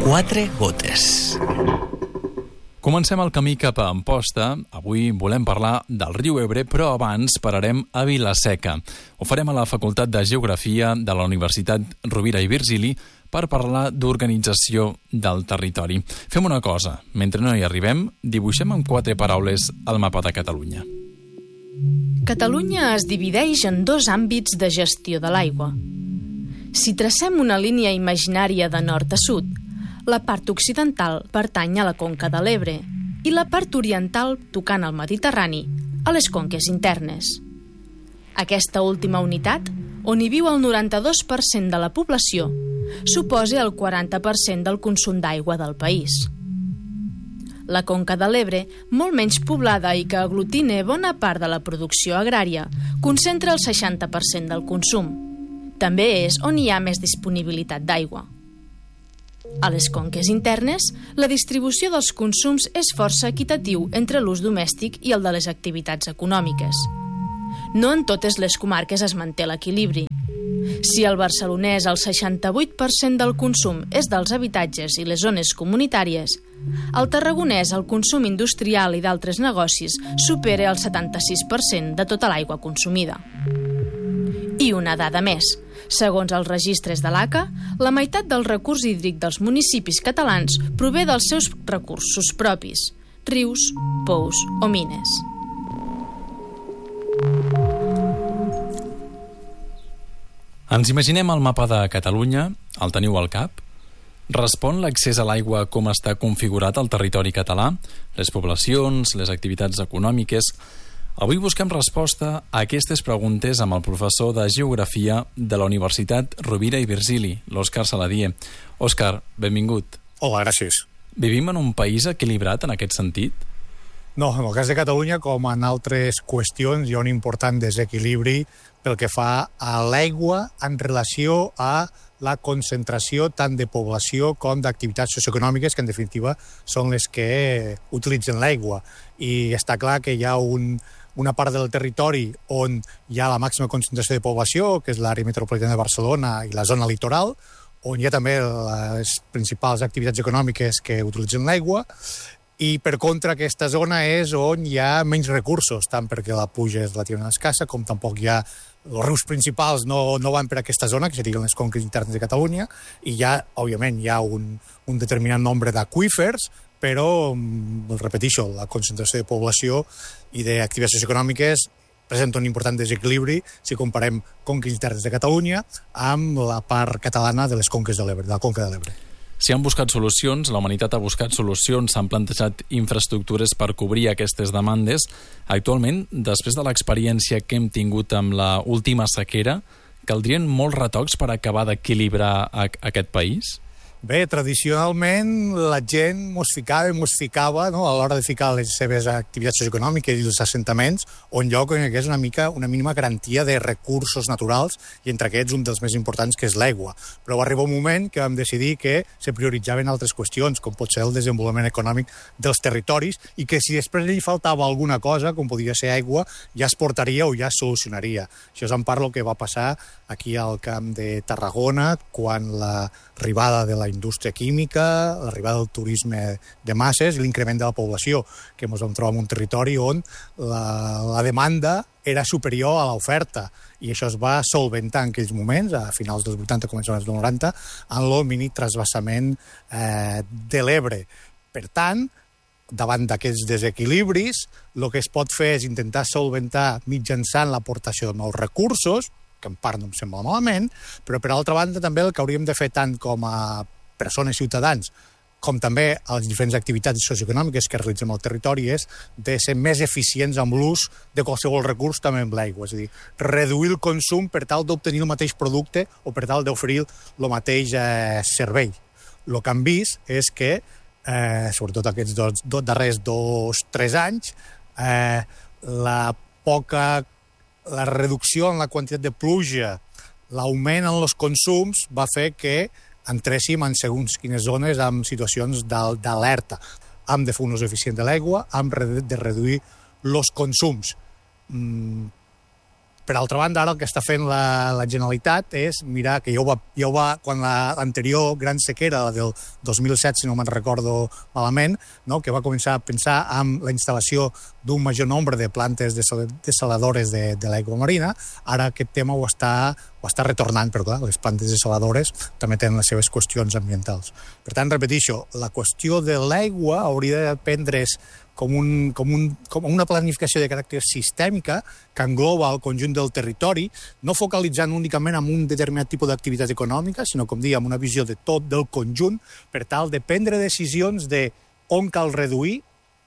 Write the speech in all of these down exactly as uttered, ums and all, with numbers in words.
Quatre gotes. Comencem el camí cap a Amposta. Avui volem parlar del riu Ebre, però abans pararem a Vila-seca. Ho farem a la Facultat de Geografia de la Universitat Rovira i Virgili per parlar d'organització del territori. Fem una cosa, mentre no hi arribem, dibuixem amb quatre paraules el mapa de Catalunya. Catalunya es divideix en dos àmbits de gestió de l'aigua. Si tracem una línia imaginària de nord a sud, la part occidental pertany a la conca de l'Ebre i la part oriental, tocant al Mediterrani, a les conques internes. Aquesta última unitat, on hi viu el noranta-dos per cent de la població, suposa el quaranta per cent del consum d'aigua del país. La conca de l'Ebre, molt menys poblada i que aglutina bona part de la producció agrària, concentra el seixanta per cent del consum. També és on hi ha més disponibilitat d'aigua. A les conques internes, la distribució dels consums és força equitatiu entre l'ús domèstic i el de les activitats econòmiques. No en totes les comarques es manté l'equilibri. Si al barcelonès el seixanta-vuit per cent del consum és dels habitatges i les zones comunitàries, al tarragonès el consum industrial i d'altres negocis supera el setanta-sis per cent de tota l'aigua consumida. I una dada més. Segons els registres de l'A C A, la meitat del recurs hídric dels municipis catalans prové dels seus recursos propis, rius, pous o mines. Ens imaginem el mapa de Catalunya, el teniu al cap? Respon l'accés a l'aigua com està configurat al territori català, les poblacions, les activitats econòmiques. Avui busquem resposta a aquestes preguntes amb el professor de Geografia de la Universitat Rovira i Virgili, l'Òscar Saladié. Òscar, benvingut. Hola, gràcies. Vivim en un país equilibrat en aquest sentit? No, en el cas de Catalunya, com en altres qüestions, hi ha un important desequilibri pel que fa a l'aigua en relació a la concentració tant de població com d'activitats socioeconòmiques que, en definitiva, són les que utilitzen l'aigua. I està clar que hi ha un, una part del territori on hi ha la màxima concentració de població, que és l'àrea metropolitana de Barcelona i la zona litoral, on hi ha també les principals activitats econòmiques que utilitzen l'aigua, i per contra aquesta zona és on hi ha menys recursos, tant perquè la pluja és relativament escassa, com tampoc hi ha els rius principals no, no van per aquesta zona, que serien les conques internes de Catalunya, i hi ha, òbviament, hi ha un, un determinat nombre d'aqüífers, però, repeteixo, la concentració de població i d'activitats socioeconòmiques presenta un important desequilibri si comparem conques internes de Catalunya amb la part catalana de les conques de l'Ebre, de la conca de l'Ebre. Si han buscat solucions, la humanitat ha buscat solucions, s'han plantejat infraestructures per cobrir aquestes demandes. Actualment, després de l'experiència que hem tingut amb la última sequera, caldrien molts retocs per acabar d'equilibrar aquest país? Bé, tradicionalment la gent mos ficava i mos ficava, no?, a l'hora de ficar les seves activitats socioeconòmiques i els assentaments on lloc on hi hagués una mica una mínima garantia de recursos naturals i entre aquests un dels més importants, que és l'aigua. Però va arribar un moment que vam decidir que se prioritzaven altres qüestions, com pot ser el desenvolupament econòmic dels territoris, i que si després li faltava alguna cosa, com podia ser aigua, ja es portaria o ja es solucionaria. Això és en part el que va passar aquí al camp de Tarragona, quan l'arribada de la indústria química, l'arribada del turisme de masses i l'increment de la població, que ens vam trobar en un territori on la, la demanda era superior a l'oferta, i això es va solventar en aquells moments, a finals dels vuitanta, començaments dels noranta, en el mini transvasament eh, de l'Ebre. Per tant, davant d'aquests desequilibris, el que es pot fer és intentar solventar mitjançant l'aportació de nous recursos, que en part no em sembla malament, però per altra banda també el que hauríem de fer tant com a persones ciutadans com també a les diferents activitats socioeconòmiques que realitzem al territori és de ser més eficients amb l'ús de qualsevol recurs, també amb l'aigua. És a dir, reduir el consum per tal d'obtenir el mateix producte o per tal d'oferir el mateix eh, servei. El que hem vist és que, eh, sobretot aquests dos, dos darrers dos, tres anys, eh, la poca la reducció en la quantitat de pluja, l'augment en els consums va fer que entréssim en segons quines zones amb situacions d'alerta. Hem de fer un ús eficient de l'aigua, hem de reduir els consums. Per altra banda, ara el que està fent la, la Generalitat és mirar que ja ho va, ja ho va quan l'anterior gran sequera, la del dos mil set, si no me'n recordo malament, no? Que va començar a pensar en la instal·lació d'un major nombre de plantes desaladores de, de l'aigua marina. Ara aquest tema ho està, ho està retornant, però clar, les plantes desaladores també tenen les seves qüestions ambientals. Per tant, repeteixo, la qüestió de l'aigua hauria de prendre's com, un, com, un, com una planificació de caràcter sistèmica que engloba el conjunt del territori, no focalitzant únicament en un determinat tipus d'activitat econòmica, sinó, com dèiem, una visió de tot del conjunt, per tal de prendre decisions de on cal reduir,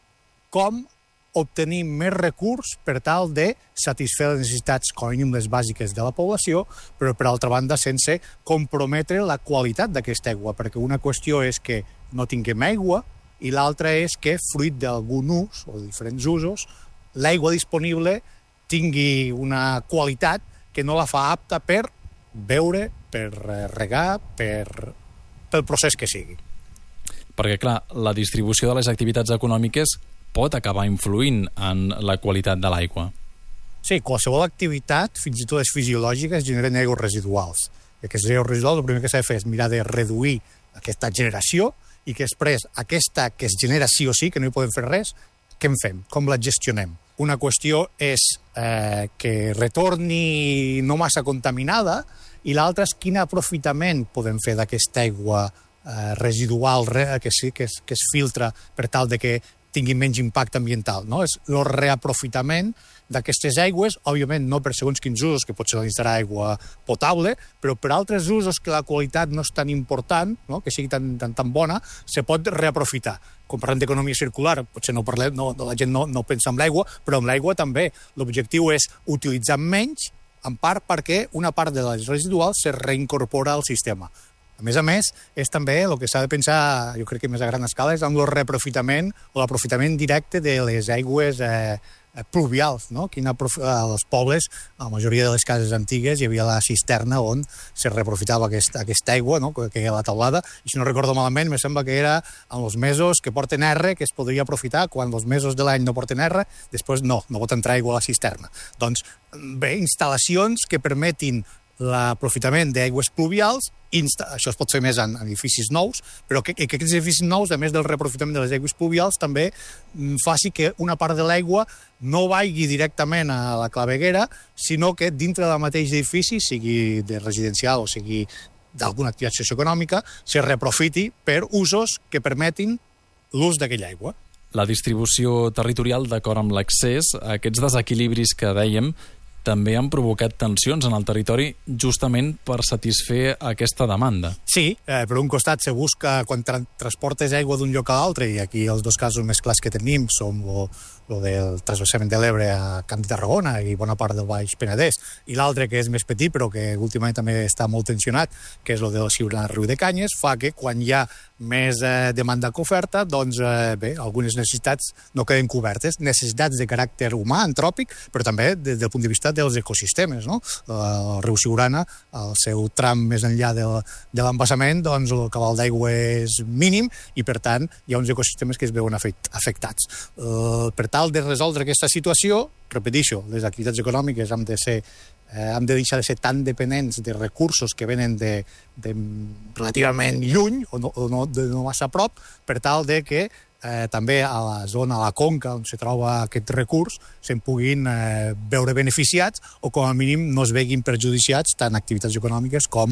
com obtenir més recurs per tal de satisfer les necessitats, com a mínim les bàsiques de la població, però per altra banda sense comprometre la qualitat d'aquesta aigua, perquè una qüestió és que no tinguem aigua i l'altra és que, fruit d'algun ús o de diferents usos, l'aigua disponible tingui una qualitat que no la fa apta per beure, per regar, per, pel procés que sigui. Perquè, clar, la distribució de les activitats econòmiques pot acabar influint en la qualitat de l'aigua. Sí, qualsevol activitat, fins i tot les fisiològiques, generen aigües residuals. I aquestes aigües residuals, el primer que s'ha de fer és mirar de reduir aquesta generació i que després aquesta que es genera sí o sí, que no hi podem fer res, què en fem? Com la gestionem? Una qüestió és eh, que retorni no massa contaminada i l'altra és quin aprofitament podem fer d'aquesta aigua eh, residual que, sí, que, es, que es filtra per tal de que tingui menys impacte ambiental, no? És el reaprofitament d'aquestes aigües, òbviament no per segons quins usos, que potser necessitarà aigua potable, però per altres usos que la qualitat no és tan important, no? Que sigui tan, tan, tan bona, se pot reaprofitar. Quan parlem d'economia circular, potser no parlem, no, la gent no, no pensa en l'aigua, però amb l'aigua també. L'objectiu és utilitzar menys, en part perquè una part de les residuals se reincorpora al sistema. A més a més, és també el que s'ha de pensar, jo crec que més a gran escala, és amb el reaprofitament o l'aprofitament directe de les aigües eh, pluvials, no? Quina als pobles, a la majoria de les cases antigues, hi havia la cisterna on se reaprofitava aquesta, aquesta aigua, no? Que queia a la taulada, i si no recordo malament, me sembla que era en els mesos que porten R, que es podria aprofitar, quan els mesos de l'any no porten R, després no, no pot entrar aigua a la cisterna. Doncs bé, instal·lacions que permetin l'aprofitament d'aigües pluvials, insta, això es pot fer més en, en edificis nous, però que, que aquests edificis nous, a més del reaprofitament de les aigües pluvials, també faci que una part de l'aigua no vagi directament a la claveguera, sinó que dintre del mateix edifici, sigui de residencial o sigui d'alguna activitat socioeconòmica, se reaprofiti per usos que permetin l'ús d'aquella aigua. La distribució territorial, d'acord amb l'accés, aquests desequilibris que dèiem, també han provocat tensions en el territori justament per satisfer aquesta demanda. Sí, eh, per un costat se busca, quan tra transportes aigua d'un lloc a l'altre, i aquí els dos casos més clars que tenim són el del transvasament de l'Ebre a Camp de Tarragona i bona part del Baix Penedès, i l'altre, que és més petit però que últimament també està molt tensionat, que és el del Siurana Riu de Canyes, fa que quan hi ha més eh, demanda que oferta, doncs eh, bé, algunes necessitats no queden cobertes, necessitats de caràcter humà, antròpic, però també des del punt de vista dels ecosistemes, no? El riu Siurana, el seu tram més enllà de, de l'embassament, doncs el cabal d'aigua és mínim i, per tant, hi ha uns ecosistemes que es veuen afectats. Uh, per tal de resoldre aquesta situació, repeteixo, les activitats econòmiques han de ser Eh, hem de deixar de ser tan dependents de recursos que venen de, de relativament lluny o no, o no, de no massa a prop, per tal de que eh, també a la zona, a la conca on se troba aquest recurs, se'n puguin eh, veure beneficiats o com a mínim no es veguin perjudiciats tant activitats econòmiques com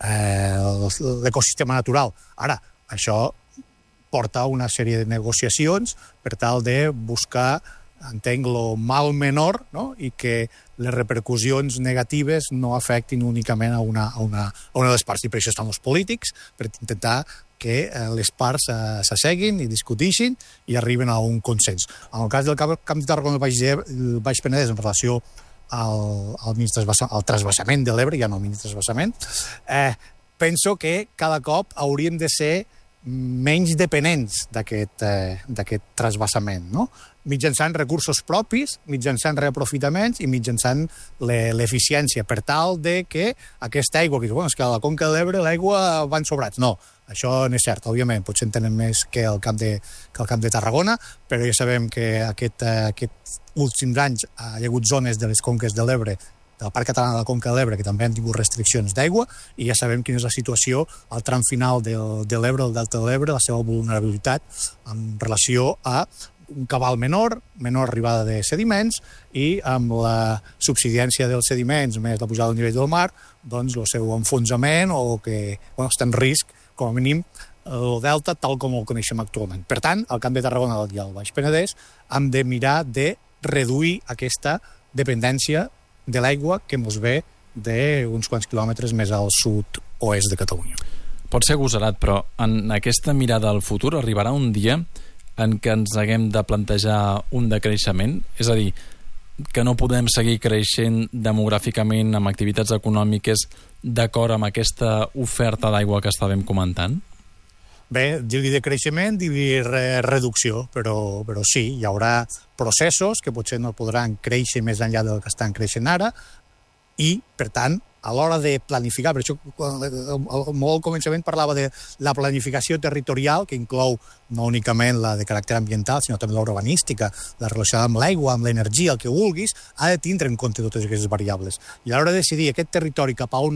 eh, l'ecosistema natural. Ara, això porta una sèrie de negociacions per tal de buscar, entenc, lo mal menor, no? I que les repercussions negatives no afectin únicament a una, a una, a una de les parts. I per això estan els polítics, per intentar que eh, les parts eh, s'asseguin i discutixin i arriben a un consens. En el cas del Camp de Tarragona del Baix, el Baix Penedès, en relació al, al, al transvasament de l'Ebre, ja no al mini transvasament, eh, penso que cada cop hauríem de ser menys dependents d'aquest eh, d'aquest transvasament, no? Mitjançant recursos propis, mitjançant reaprofitaments i mitjançant l'eficiència, per tal de que aquesta aigua, que bueno, és que a la Conca de l'Ebre l'aigua van sobrats. No, això no és cert, òbviament, potser en tenen més que el camp de, que el camp de Tarragona, però ja sabem que aquest, eh, aquests últims anys hi ha hagut zones de les conques de l'Ebre, del Parc Català de la Conca de l'Ebre, que també han tingut restriccions d'aigua, i ja sabem quina és la situació al tram final del, de l'Ebre, del Delta de l'Ebre, la seva vulnerabilitat en relació a un cabal menor, menor arribada de sediments, i amb la subsidència dels sediments més la pujada del nivell del mar, doncs el seu enfonsament o que bueno, està en risc, com a mínim, el delta tal com el coneixem actualment. Per tant, al Camp de Tarragona i al Baix Penedès hem de mirar de reduir aquesta dependència de l'aigua que ens ve d'uns quants quilòmetres més al sud-oest de Catalunya. Pot ser agosarat, però en aquesta mirada al futur arribarà un dia en què ens haguem de plantejar un decreixement? És a dir, que no podem seguir creixent demogràficament amb activitats econòmiques d'acord amb aquesta oferta d'aigua que estàvem comentant? Bé, dir-li de creixement, dir-li re reducció, però, però sí, hi haurà processos que potser no podran créixer més enllà del que estan creixent ara i, per tant, a l'hora de planificar, per això molt al començament parlava de la planificació territorial, que inclou no únicament la de caràcter ambiental, sinó també l'urbanística, la relacionada amb l'aigua, amb l'energia, el que vulguis, ha de tindre en compte totes aquestes variables. I a l'hora de decidir aquest territori cap a on